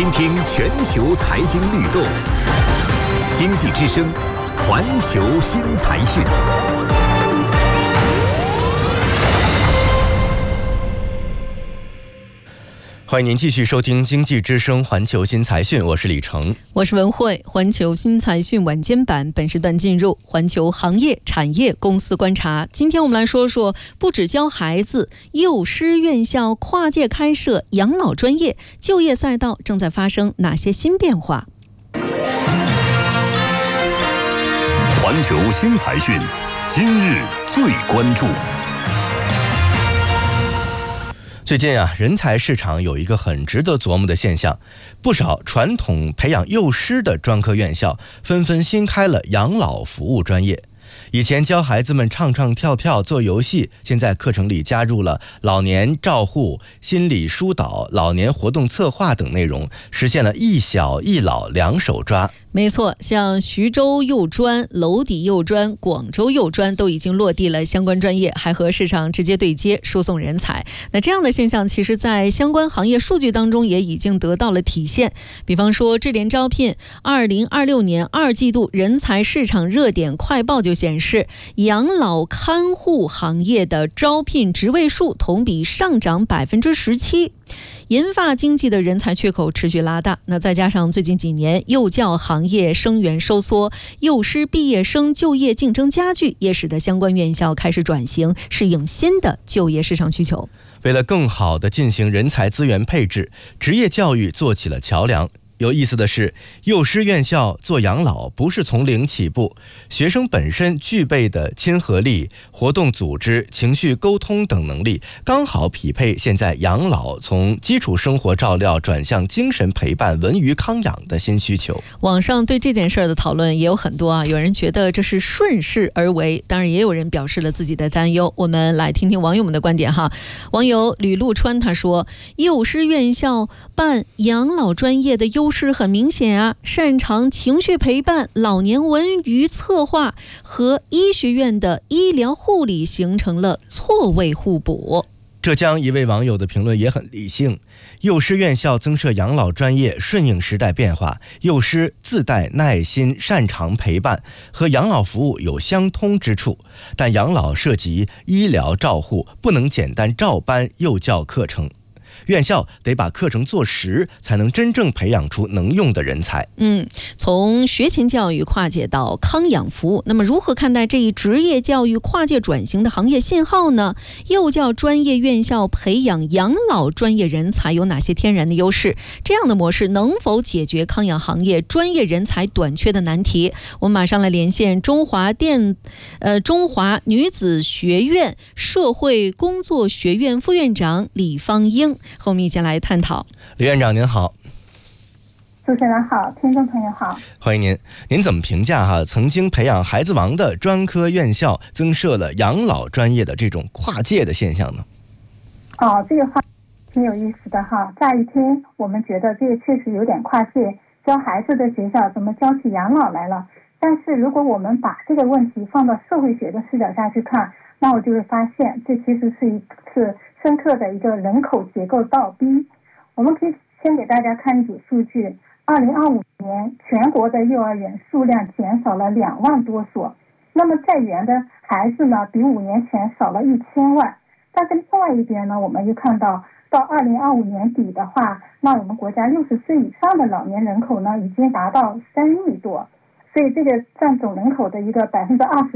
听听全球财经律动，经济之声，环球新财讯。欢迎您继续收听经济之声环球新财讯，我是李成， 我是文慧。环球新财讯晚间版本时段进入环球行业、产业、公司观察。今天我们来说说，不只教孩子，幼师院校跨界开设养老专业，就业赛道正在发生哪些新变化？ 环球新财讯，今日最关注。 最近人才市场有一个很值得琢磨的现象，不少传统培养幼师的专科院校纷纷新开了养老服务专业。以前教孩子们唱唱跳跳做游戏，现在课程里加入了老年照护、心理疏导、老年活动策划等内容，实现了一小一老两手抓。 没错，像徐州幼专、娄底幼专、广州幼专都已经落地了相关专业，还和市场直接对接，输送人才。那这样的现象其实在相关行业数据当中也已经得到了体现。比方说智联招聘2026年2季度人才市场热点快报就显示，养老看护行业的招聘职位数同比上涨17%。银发经济的人才缺口持续拉大，那再加上最近几年幼教行业生源收缩，幼师毕业生就业竞争加剧，也使得相关院校开始转型，适应新的就业市场需求。 为了更好地进行人才资源配置，职业教育做起了桥梁。有意思的是，幼师院校做养老不是从零起步，学生本身具备的亲和力、活动组织、情绪沟通等能力，刚好匹配现在养老从基础生活照料转向精神陪伴、文娱康养的新需求。 网上对这件事的讨论也有很多有人觉得这是顺势而为，当然也有人表示了自己的担忧。我们来听听网友们的观点哈。网友吕陆川他说，幼师院校办养老专业的优势很明显擅长情绪陪伴、老年文娱策划，和医学院的医疗护理形成了错位互补。 浙江一位网友的评论也很理性，幼师院校增设养老专业顺应时代变化，幼师自带耐心、擅长陪伴，和养老服务有相通之处，但养老涉及医疗照护，不能简单照搬幼教课程。院校得把课程做实，才能真正培养出能用的人才。 从学前教育跨界到康养服务，那么如何看待这一职业教育跨界转型的行业信号呢？幼教专业院校培养养老专业人才有哪些天然的优势？这样的模式能否解决康养行业专业人才短缺的难题？我们马上来连线中华女子学院社会工作学院副院长李芳英，和我们一起来探讨。 李院长您好。 主持人好，听众朋友好， 欢迎您。您怎么评价曾经培养孩子王的专科院校增设了养老专业的这种跨界的现象呢？ 这个话挺有意思的乍一听我们觉得这个确实有点跨界，教孩子的学校怎么教起养老来了？但是如果我们把这个问题放到社会学的视角下去看，那我就会发现这其实是一次深刻的一个人口结构倒逼。我们可以先给大家看一组数据，2025年全国的幼儿园数量减少了2万多所，那么在园的孩子呢，比5年前少了1000万。但是另外一边呢，我们又看到2025年底的话，那我们国家60岁以上的老年人口呢，已经达到3亿多，所以这个占总人口的一个20%。